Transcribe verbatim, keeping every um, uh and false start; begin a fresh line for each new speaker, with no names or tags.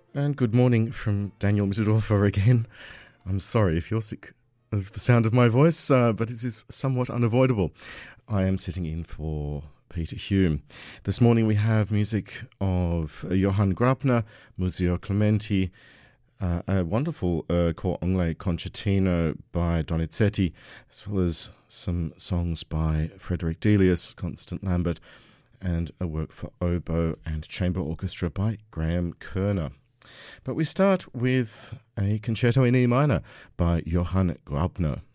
And good morning from Daniel Mitterdorfer again. I'm sorry if you're sick of the sound of my voice, uh, but it is somewhat unavoidable. I am sitting in for Peter Hume. This morning we have music of Johann Grabner, Muzio Clementi, uh, a wonderful uh, Cor Anglais concertino by Donizetti, as well as some songs by Frederick Delius, Constant Lambert, and a work for oboe and chamber orchestra by Graham Kerner. But we start with a concerto in E minor by Johann Grabner.